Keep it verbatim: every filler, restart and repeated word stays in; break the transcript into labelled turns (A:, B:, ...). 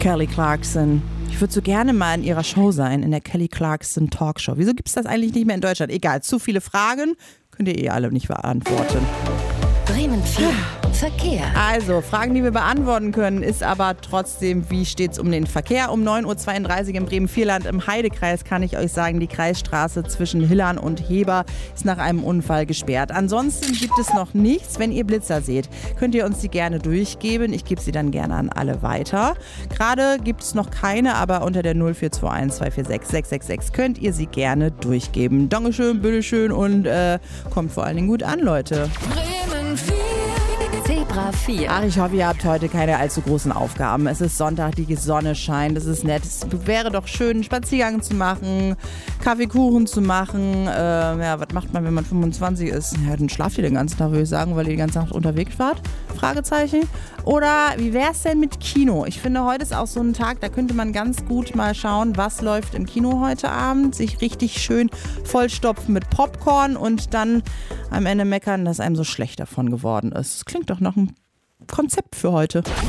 A: Kelly Clarkson. Ich würde so gerne mal in ihrer Show sein, in der Kelly Clarkson Talkshow. Wieso gibt es das eigentlich nicht mehr in Deutschland? Egal, zu viele Fragen könnt ihr eh alle nicht beantworten.
B: Bremen vier. Verkehr.
A: Also, Fragen, die wir beantworten können, ist aber trotzdem, wie steht es um den Verkehr? Um neun Uhr zweiunddreißig im Bremen-Vierland im Heidekreis kann ich euch sagen, die Kreisstraße zwischen Hillern und Heber ist nach einem Unfall gesperrt. Ansonsten gibt es noch nichts. Wenn ihr Blitzer seht, könnt ihr uns die gerne durchgeben. Ich gebe sie dann gerne an alle weiter. Gerade gibt es noch keine, aber unter der null vier zwei eins zwei vier sechs sechs sechs sechs könnt ihr sie gerne durchgeben. Dankeschön, bitteschön und äh, kommt vor allen Dingen gut an, Leute.
B: Bremen vier. Zebra vier.
A: Ach, ich hoffe, ihr habt heute keine allzu großen Aufgaben. Es ist Sonntag, die Sonne scheint, das ist nett. Es wäre doch schön, einen Spaziergang zu machen, Kaffeekuchen zu machen. Äh, ja, was macht man, wenn man fünfundzwanzig ist? Ja, dann schlaft ihr den ganzen Tag, würde ich sagen, weil ihr die ganze Nacht unterwegs wart. Fragezeichen. Oder wie wäre es denn mit Kino? Ich finde, heute ist auch so ein Tag, da könnte man ganz gut mal schauen, was läuft im Kino heute Abend. Sich richtig schön vollstopfen mit Popcorn und dann am Ende meckern, dass einem so schlecht davon geworden ist. Das klingt doch nach einem Konzept für heute.